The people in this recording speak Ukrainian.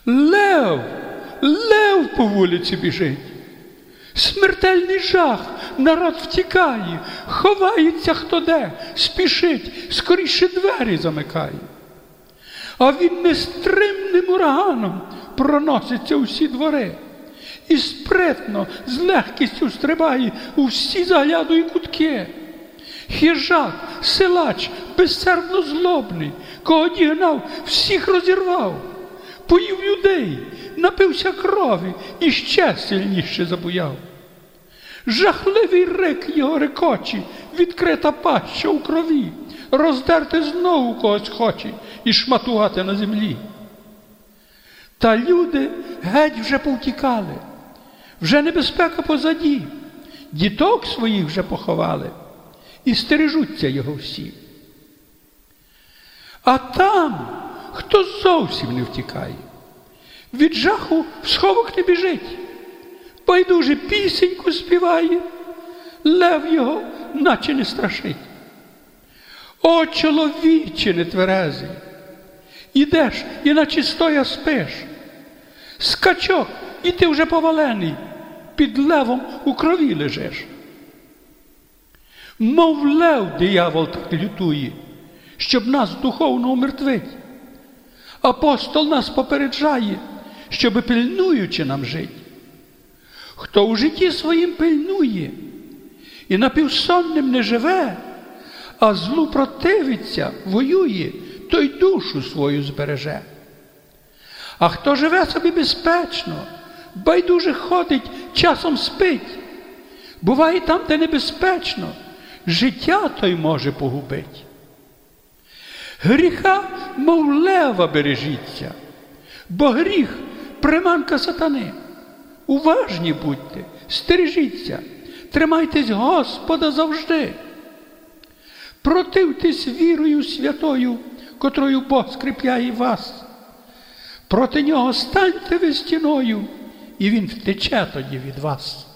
Лев! Лев по вулиці біжить! Смертельний жах, народ втікає, ховається хто де, спішить, скоріше двері замикає. А він нестримним ураганом проноситься у всі двори і спритно, з легкістю стрибає у всі загляду і кутки. Хижак, силач, безсердно злобний, кого дігнав, всіх розірвав, поїв людей, напився крові і ще сильніше забуяв. Жахливий рик його рекочі, відкрита паща у крові, роздерти знову когось хоче і шматувати на землі. Та люди геть вже повтікали, вже небезпека позаді, діток своїх вже поховали і стережуться його всі. А там, хто зовсім не втікає, від жаху в сховок не біжить, байдуже пісеньку співає, лев його наче не страшить. О, чоловіче нетверезий, ідеш, іначе стоя спиш, скачок, і ти вже повалений, під левом у крові лежиш. Мов лев диявол так лютує, щоб нас духовно умертвить. Апостол нас попереджає, щоби пильнуючи нам жить. Хто у житті своїм пильнує і напівсонним не живе, а злу противиться, воює, той душу свою збереже. А хто живе собі безпечно, байдуже ходить, часом спить, буває там, де небезпечно, життя той може погубить. Гріха, мов лева, бережіться, бо гріх – приманка сатани. Уважні будьте, стережіться, тримайтесь Господа завжди. Противтесь вірою святою, котрою Бог скріпляє вас. Проти нього станьте ви стіною, і він втече тоді від вас.